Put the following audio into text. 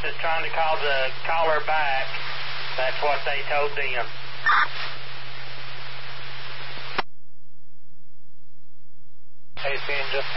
is trying to call the caller back. That's what they told them. ACN just